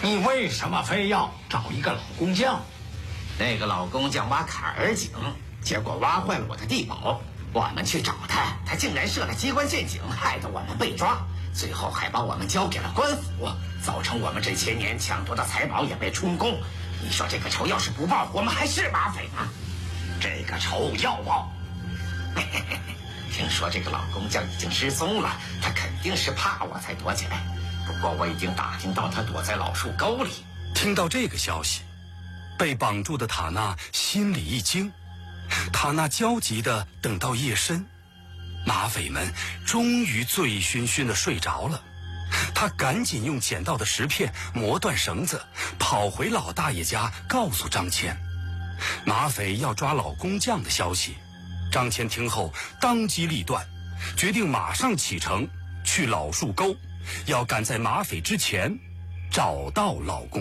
你为什么非要找一个老工匠？ 那个老工匠挖坎儿井，结果挖坏了我的地堡。我们去找他，他竟然设了机关陷阱，害得我们被抓，最后还把我们交给了官府，造成我们这些年抢夺的财宝也被充公。你说这个仇要是不报，我们还是马匪吗？这个仇要报。听说这个老工匠已经失踪了，他肯定是怕我才躲起来。不过我已经打听到他躲在老树沟里。 听到这个消息，被绑住的塔纳心里一惊。塔纳焦急地等到夜深，马匪们终于醉醺醺地睡着了。他赶紧用捡到的石片磨断绳子，跑回老大爷家告诉张骞，马匪要抓老工匠的消息。张骞听后当机立断，决定马上启程去老树沟，要赶在马匪之前找到老工匠。